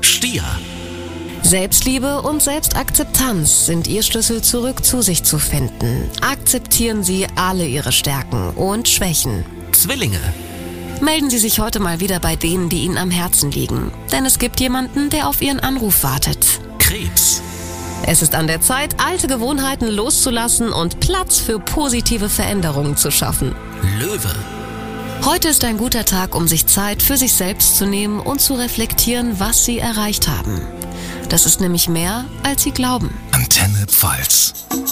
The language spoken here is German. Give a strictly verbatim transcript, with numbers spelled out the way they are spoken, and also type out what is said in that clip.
Stier. Selbstliebe und Selbstakzeptanz sind Ihr Schlüssel, zurück zu sich zu finden. Akzeptieren Sie alle Ihre Stärken und Schwächen. Zwillinge. Melden Sie sich heute mal wieder bei denen, die Ihnen am Herzen liegen. Denn es gibt jemanden, der auf Ihren Anruf wartet. Krebs. Es ist an der Zeit, alte Gewohnheiten loszulassen und Platz für positive Veränderungen zu schaffen. Löwe. Heute ist ein guter Tag, um sich Zeit für sich selbst zu nehmen und zu reflektieren, was Sie erreicht haben. Das ist nämlich mehr, als Sie glauben. Antenne Pfalz.